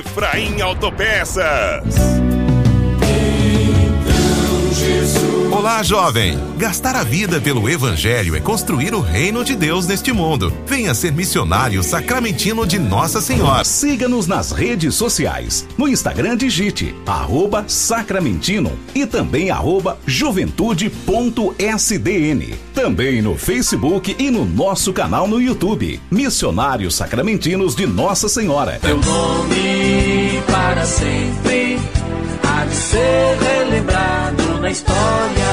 Efraim Autopeças. Olá, jovem! Gastar a vida pelo Evangelho é construir o reino de Deus neste mundo. Venha ser missionário sacramentino de Nossa Senhora. Siga-nos nas redes sociais. No Instagram digite @sacramentino e também @juventude.sdn. Também no Facebook e no nosso canal no YouTube. Missionários Sacramentinos de Nossa Senhora. Teu nome para sempre há de ser relembrado na história.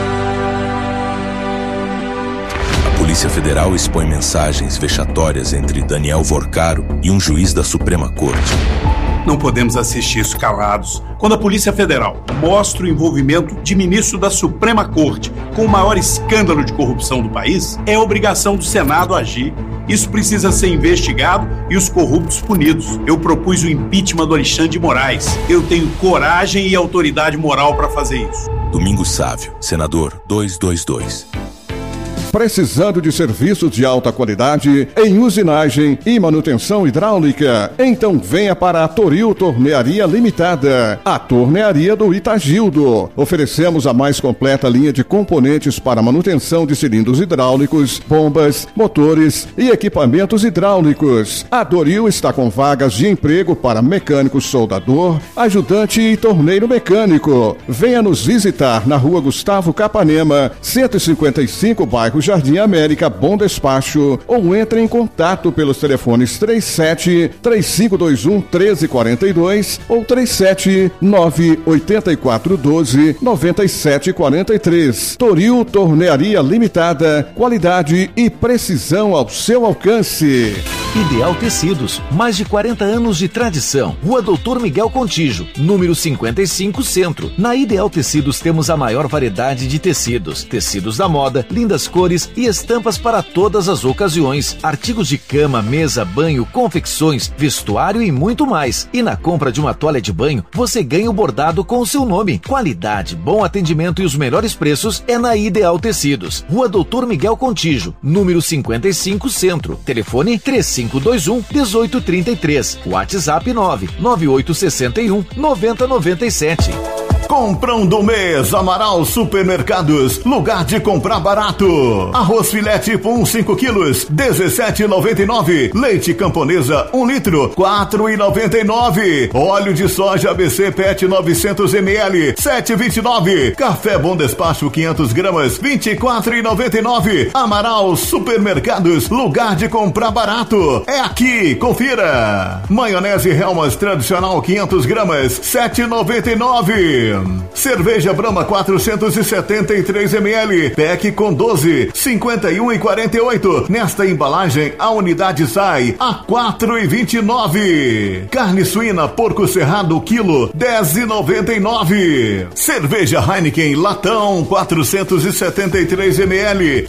A Polícia Federal expõe mensagens vexatórias entre Daniel Vorcaro e um juiz da Suprema Corte. Não podemos assistir isso calados. Quando a Polícia Federal mostra o envolvimento de ministro da Suprema Corte com o maior escândalo de corrupção do país, é obrigação do Senado agir. Isso precisa ser investigado e os corruptos punidos. Eu propus o impeachment do Alexandre de Moraes. Eu tenho coragem e autoridade moral para fazer isso. Domingos Sávio, senador 222. Precisando de serviços de alta qualidade em usinagem e manutenção hidráulica? Então venha para a Toril Tornearia Limitada, a tornearia do Itagildo. Oferecemos a mais completa linha de componentes para manutenção de cilindros hidráulicos, bombas, motores e equipamentos hidráulicos. A Toril está com vagas de emprego para mecânico soldador, ajudante e torneiro mecânico. Venha nos visitar na Rua Gustavo Capanema, 155, bairro Jardim América, Bom Despacho, ou entre em contato pelos telefones 37-3521-1342 ou 37-98412-9743. Toril Tornearia Limitada, qualidade e precisão ao seu alcance. Ideal Tecidos, mais de 40 anos de tradição. Rua Doutor Miguel Contígio, número 55, Centro. Na Ideal Tecidos temos a maior variedade de tecidos. Tecidos da moda, lindas cores e estampas para todas as ocasiões. Artigos de cama, mesa, banho, confecções, vestuário e muito mais. E na compra de uma toalha de banho, você ganha o bordado com o seu nome. Qualidade, bom atendimento e os melhores preços é na Ideal Tecidos. Rua Doutor Miguel Contígio, número 55, Centro. Telefone 3521-1833. WhatsApp 99861-9097. Comprão do mês, Amaral Supermercados, lugar de comprar barato. Arroz filé tipo 1,5 quilos, 17,99. Leite Camponesa 1 litro, 4,99. Óleo de soja ABC PET 900 ml, 7,29. Café Bom Despacho 500 gramas, 24,99. Amaral Supermercados, lugar de comprar barato. É aqui, confira. Maionese Helmas tradicional 500 gramas, 7,99. Cerveja Brahma 473 ml, PEC com 12, 51,48. Nesta embalagem, a unidade sai a 4,29. Carne suína Porco Cerrado quilo, 10,99. Cerveja Heineken latão 473 ml,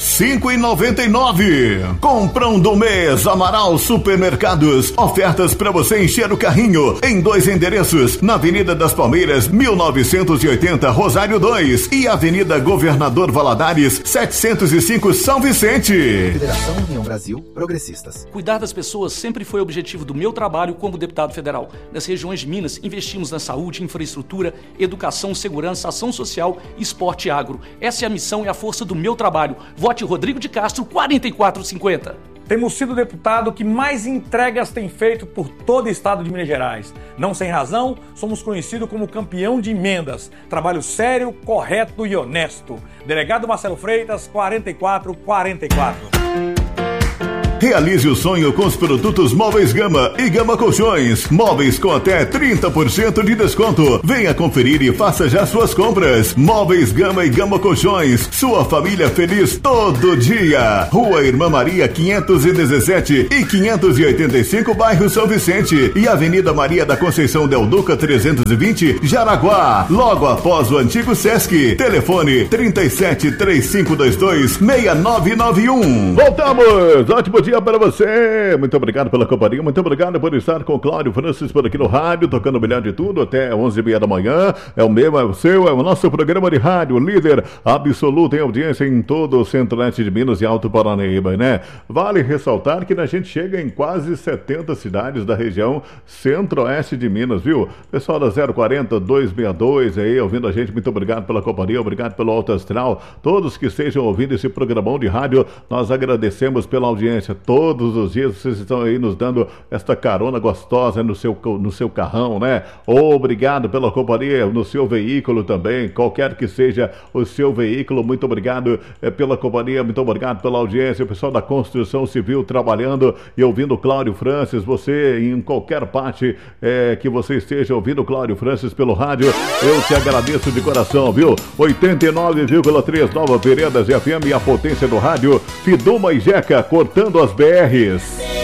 5,99. Comprão do mês, Amaral Supermercados. Ofertas para você encher o carrinho em 2 endereços, na Avenida das Palmeiras 1980, Rosário 2 e Avenida Governador Valadares 705, São Vicente. Federação União Brasil Progressistas. Cuidar das pessoas sempre foi o objetivo do meu trabalho como deputado federal. Nas regiões de Minas, investimos na saúde, infraestrutura, educação, segurança, ação social, esporte e agro. Essa é a missão e a força do meu trabalho. Vote Rodrigo de Castro 4450. Temos sido o deputado que mais entregas tem feito por todo o estado de Minas Gerais. Não sem razão, somos conhecidos como campeão de emendas. Trabalho sério, correto e honesto. Delegado Marcelo Freitas, 4444. Realize o sonho com os produtos Móveis Gama e Gama Colchões. Móveis com até 30% de desconto. Venha conferir e faça já suas compras. Móveis Gama e Gama Colchões. Sua família feliz todo dia. Rua Irmã Maria 517 e 585, bairro São Vicente. E Avenida Maria da Conceição Del Duca 320, Jaraguá. Logo após o antigo Sesc. Telefone 37 3522 6991. Voltamos! Ótimo dia para você. Muito obrigado pela companhia, muito obrigado por estar com o Cláudio Francis por aqui no rádio, tocando o melhor de tudo até 11h30 da manhã. É o meu, é o seu, é o nosso programa de rádio, líder absoluto em audiência em todo o centro-oeste de Minas e Alto Paranaíba, né? Vale ressaltar que a gente chega em quase 70 cidades da região centro-oeste de Minas, viu? Pessoal da 040 262 aí, ouvindo a gente, muito obrigado pela companhia, obrigado pelo Alto Astral. Todos que estejam ouvindo esse programão de rádio, nós agradecemos pela audiência. Todos os dias vocês estão aí nos dando esta carona gostosa no seu carrão, né? Obrigado pela companhia no seu veículo também, qualquer que seja o seu veículo, muito obrigado pela companhia, muito obrigado pela audiência. O pessoal da construção civil trabalhando e ouvindo o Cláudio Francis, você em qualquer parte que você esteja ouvindo o Cláudio Francis pelo rádio, eu te agradeço de coração, viu? 89,3 Nova Veredas FM, a potência do rádio, Fiduma e Jeca, cortando as BRs.